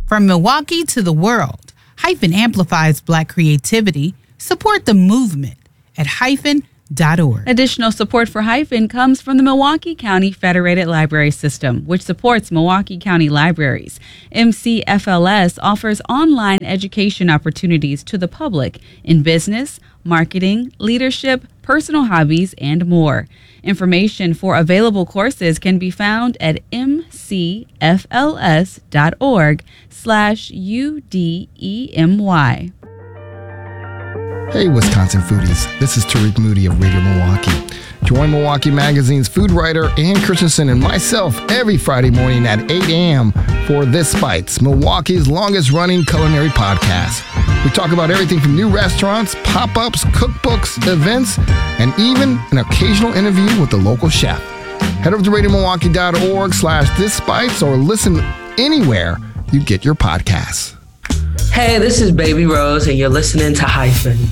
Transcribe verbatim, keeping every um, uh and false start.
From Milwaukee to the world, Hyphen amplifies Black creativity. Support the movement at hyphen dot org. Additional support for Hyphen comes from the Milwaukee County Federated Library System, which supports Milwaukee County libraries. M C F L S offers online education opportunities to the public in business, marketing, leadership, personal hobbies, and more. Information for available courses can be found at mcfls.org slash UDEMY. Hey, Wisconsin foodies. This is Tariq Moody of Radio Milwaukee. Join Milwaukee Magazine's food writer Ann Christensen and myself every Friday morning at eight a.m. for This Bites, Milwaukee's longest-running culinary podcast. We talk about everything from new restaurants, pop-ups, cookbooks, events, and even an occasional interview with the local chef. Head over to radiomilwaukee.org slash This Bites or listen anywhere you get your podcasts. Hey, this is Baby Rose, and you're listening to Hyphen.